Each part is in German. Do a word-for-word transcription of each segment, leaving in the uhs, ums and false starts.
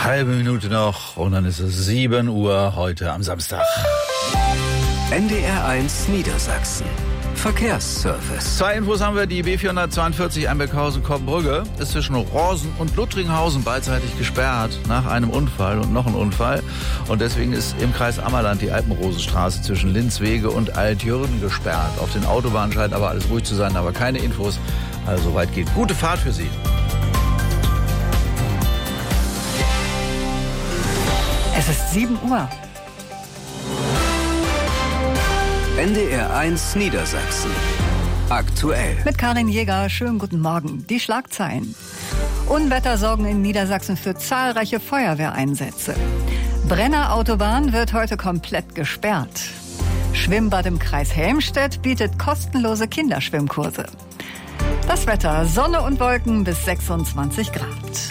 halbe Minute noch und dann ist es sieben Uhr heute am Samstag. N D R eins Niedersachsen. Verkehrsservice. Zwei Infos haben wir. Die B vierhundertzweiundvierzig Einbeckhausen-Koppenbrügge ist zwischen Rosen und Luttringhausen beidseitig gesperrt nach einem Unfall und noch ein Unfall. Und deswegen ist im Kreis Ammerland die Alpenrosenstraße zwischen Linzwege und Altjürgen gesperrt. Auf den Autobahnen scheint aber alles ruhig zu sein, aber keine Infos. Also soweit geht. Gute Fahrt für Sie. Es ist sieben Uhr. N D R eins Niedersachsen. Aktuell. Mit Karin Jäger, schönen guten Morgen. Die Schlagzeilen. Unwetter sorgen in Niedersachsen für zahlreiche Feuerwehreinsätze. Brenner Autobahn wird heute komplett gesperrt. Schwimmbad im Kreis Helmstedt bietet kostenlose Kinderschwimmkurse. Das Wetter, Sonne und Wolken bis sechsundzwanzig Grad.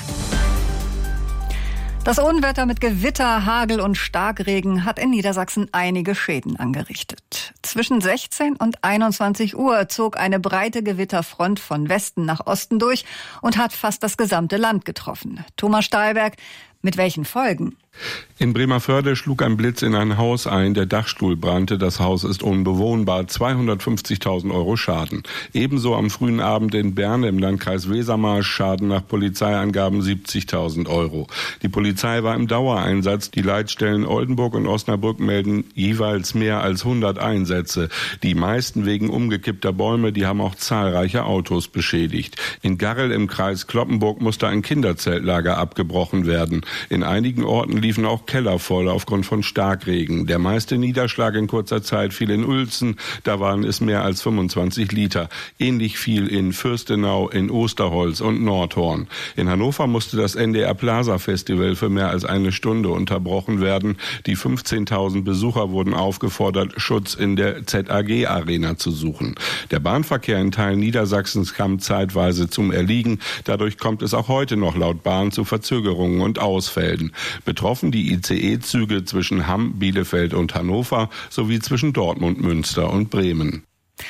Das Unwetter mit Gewitter, Hagel und Starkregen hat in Niedersachsen einige Schäden angerichtet. Zwischen sechzehn und einundzwanzig Uhr zog eine breite Gewitterfront von Westen nach Osten durch und hat fast das gesamte Land getroffen. Thomas Stahlberg, mit welchen Folgen? In Bremervörde schlug ein Blitz in ein Haus ein, der Dachstuhl brannte, das Haus ist unbewohnbar, zweihundertfünfzigtausend Euro Schaden. Ebenso am frühen Abend in Berne im Landkreis Wesermarsch, Schaden nach Polizeiangaben siebzigtausend Euro. Die Polizei war im Dauereinsatz, die Leitstellen Oldenburg und Osnabrück melden jeweils mehr als hundert Einsätze. Die meisten wegen umgekippter Bäume, die haben auch zahlreiche Autos beschädigt. In Garrel im Kreis Cloppenburg musste ein Kinderzeltlager abgebrochen werden. In einigen Orten liefen auch Keller voll aufgrund von Starkregen. Der meiste Niederschlag in kurzer Zeit fiel in Uelzen, da waren es mehr als fünfundzwanzig Liter. Ähnlich viel in Fürstenau, in Osterholz und Nordhorn. In Hannover musste das N D R Plaza Festival für mehr als eine Stunde unterbrochen werden. Die fünfzehntausend Besucher wurden aufgefordert, Schutz in der Z A G Arena zu suchen. Der Bahnverkehr in Teilen Niedersachsens kam zeitweise zum Erliegen. Dadurch kommt es auch heute noch laut Bahn zu Verzögerungen und Ausfällen. Betroffen die I C E-Züge zwischen Hamm, Bielefeld und Hannover sowie zwischen Dortmund, Münster und Bremen.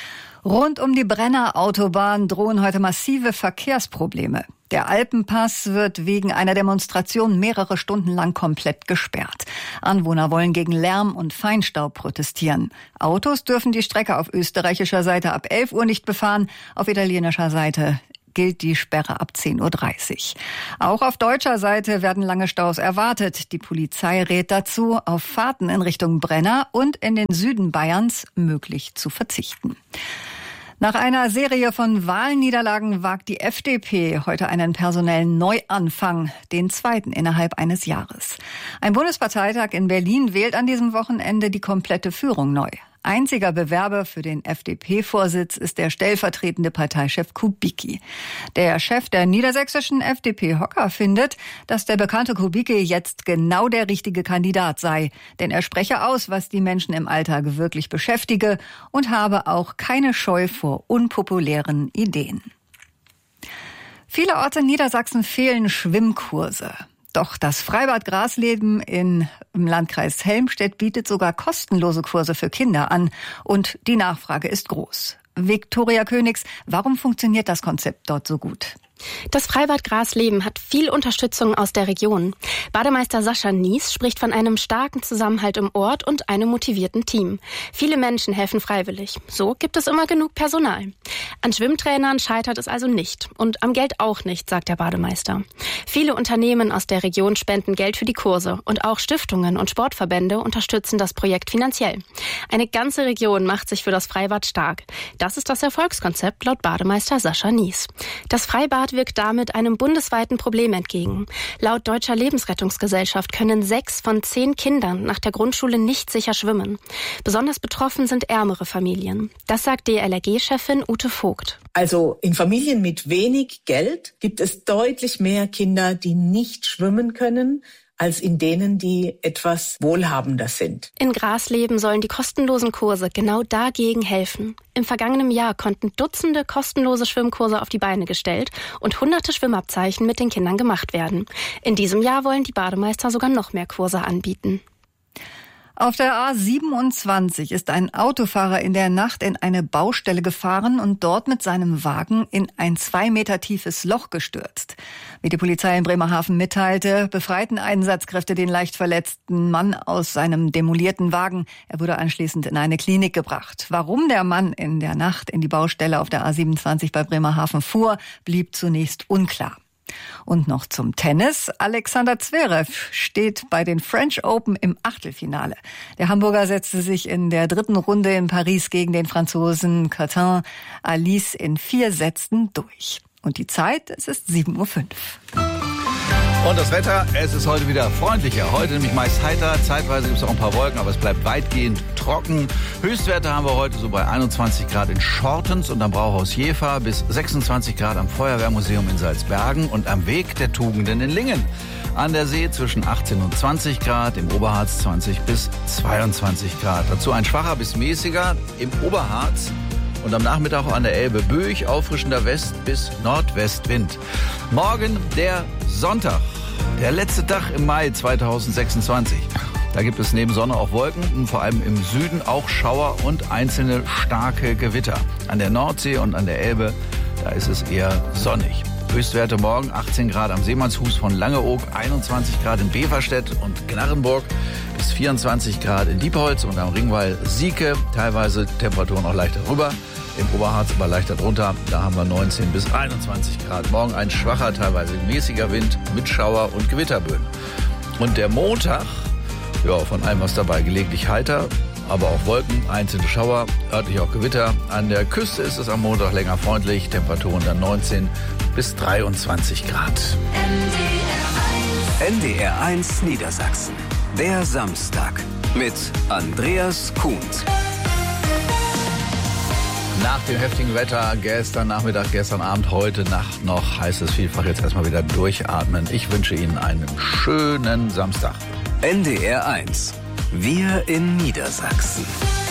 Rund um die Brenner Autobahn drohen heute massive Verkehrsprobleme. Der Alpenpass wird wegen einer Demonstration mehrere Stunden lang komplett gesperrt. Anwohner wollen gegen Lärm und Feinstaub protestieren. Autos dürfen die Strecke auf österreichischer Seite ab elf Uhr nicht befahren, auf italienischer Seite gilt die Sperre ab zehn Uhr dreißig. Auch auf deutscher Seite werden lange Staus erwartet. Die Polizei rät dazu, auf Fahrten in Richtung Brenner und in den Süden Bayerns möglich zu verzichten. Nach einer Serie von Wahlniederlagen wagt die F D P heute einen personellen Neuanfang, den zweiten innerhalb eines Jahres. Ein Bundesparteitag in Berlin wählt an diesem Wochenende die komplette Führung neu. Einziger Bewerber für den F D P-Vorsitz ist der stellvertretende Parteichef Kubicki. Der Chef der niedersächsischen F D P-Hocker findet, dass der bekannte Kubicki jetzt genau der richtige Kandidat sei. Denn er spreche aus, was die Menschen im Alltag wirklich beschäftige und habe auch keine Scheu vor unpopulären Ideen. Viele Orte in Niedersachsen fehlen Schwimmkurse. Doch das Freibad Grasleben in, im Landkreis Helmstedt bietet sogar kostenlose Kurse für Kinder an. Und die Nachfrage ist groß. Viktoria Königs, warum funktioniert das Konzept dort so gut? Das Freibad Grasleben hat viel Unterstützung aus der Region. Bademeister Sascha Nies spricht von einem starken Zusammenhalt im Ort und einem motivierten Team. Viele Menschen helfen freiwillig. So gibt es immer genug Personal. An Schwimmtrainern scheitert es also nicht. Und am Geld auch nicht, sagt der Bademeister. Viele Unternehmen aus der Region spenden Geld für die Kurse. Und auch Stiftungen und Sportverbände unterstützen das Projekt finanziell. Eine ganze Region macht sich für das Freibad stark. Das ist das Erfolgskonzept laut Bademeister Sascha Nies. Das Freibad wirkt damit einem bundesweiten Problem entgegen. Laut Deutscher Lebensrettungsgesellschaft können sechs von zehn Kindern nach der Grundschule nicht sicher schwimmen. Besonders betroffen sind ärmere Familien. Das sagt D L R G-Chefin Ute Vogt. Also in Familien mit wenig Geld gibt es deutlich mehr Kinder, die nicht schwimmen können, als in denen, die etwas wohlhabender sind. In Grasleben sollen die kostenlosen Kurse genau dagegen helfen. Im vergangenen Jahr konnten Dutzende kostenlose Schwimmkurse auf die Beine gestellt und hunderte Schwimmabzeichen mit den Kindern gemacht werden. In diesem Jahr wollen die Bademeister sogar noch mehr Kurse anbieten. Auf der A siebenundzwanzig ist ein Autofahrer in der Nacht in eine Baustelle gefahren und dort mit seinem Wagen in ein zwei Meter tiefes Loch gestürzt. Wie die Polizei in Bremerhaven mitteilte, befreiten Einsatzkräfte den leicht verletzten Mann aus seinem demolierten Wagen. Er wurde anschließend in eine Klinik gebracht. Warum der Mann in der Nacht in die Baustelle auf der A siebenundzwanzig bei Bremerhaven fuhr, blieb zunächst unklar. Und noch zum Tennis. Alexander Zverev steht bei den French Open im Achtelfinale. Der Hamburger setzte sich in der dritten Runde in Paris gegen den Franzosen Quentin Alice in vier Sätzen durch. Und die Zeit, es ist sieben Uhr fünf. Und das Wetter, es ist heute wieder freundlicher. Heute nämlich meist heiter, zeitweise gibt es auch ein paar Wolken, aber es bleibt weitgehend trocken. Höchstwerte haben wir heute so bei einundzwanzig Grad in Schortens und am Brauhaus Jever bis sechsundzwanzig Grad am Feuerwehrmuseum in Salzbergen und am Weg der Tugenden in Lingen. An der See zwischen achtzehn und zwanzig Grad, im Oberharz zwanzig bis zweiundzwanzig Grad. Dazu ein schwacher bis mäßiger im Oberharz. Und am Nachmittag an der Elbe böig, auffrischender West- bis Nordwestwind. Morgen der Sonntag, der letzte Tag im Mai zweitausendsechsundzwanzig. Da gibt es neben Sonne auch Wolken und vor allem im Süden auch Schauer und einzelne starke Gewitter. An der Nordsee und an der Elbe, da ist es eher sonnig. Höchstwerte morgen achtzehn Grad am Seemannshus von Langeoog, einundzwanzig Grad in Beverstedt und Gnarrenburg, bis vierundzwanzig Grad in Diepholz und am Ringwall Sieke, teilweise Temperaturen auch leicht darüber. Im Oberharz aber leichter drunter, da haben wir neunzehn bis einundzwanzig Grad. Morgen ein schwacher, teilweise mäßiger Wind mit Schauer und Gewitterböen. Und der Montag, ja, von allem was dabei, gelegentlich heiter, aber auch Wolken, einzelne Schauer, örtlich auch Gewitter. An der Küste ist es am Montag länger freundlich, Temperaturen dann neunzehn bis dreiundzwanzig Grad. N D R eins Niedersachsen. Der Samstag mit Andreas Kuhnt. Nach dem heftigen Wetter gestern Nachmittag, gestern Abend, heute Nacht noch, heißt es vielfach jetzt erstmal wieder durchatmen. Ich wünsche Ihnen einen schönen Samstag. N D R eins. Wir in Niedersachsen.